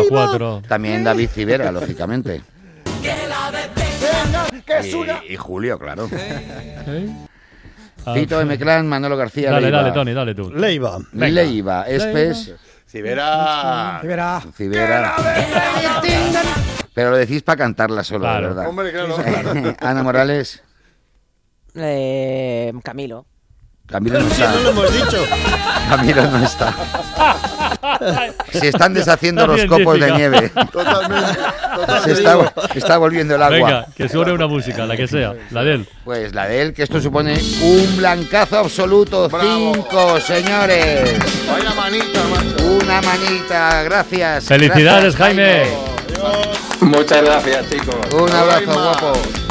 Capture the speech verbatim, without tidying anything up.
cuatro. También David Civera, lógicamente. Venga, que es una... Y, y Julio, claro. ¿Eh? Fito, M-Clan, Manolo García, Dale, Leiva. dale, Tony, dale tú. Leiva. Venga. Leiva, Espes, Civera. Civera. Civera. Pero lo decís para cantarla solo, Claro. de verdad. Hombre, claro, claro. Ana Morales, Eh, Camilo. Camilo no Sí, está. no lo hemos dicho. Camilo no está. Se están deshaciendo La los copos de científica. nieve. Totalmente. Se totalmente. está, está volviendo el agua. Venga, que suene una música, la que sea, la de él. Pues la de él, que esto supone un blancazo absoluto. Bravo. Cinco, señores. Vaya manita, macho. Una manita, gracias. Felicidades, Gracias, Jaime. Adiós. Muchas gracias, chicos. Un abrazo, Jaime. guapo.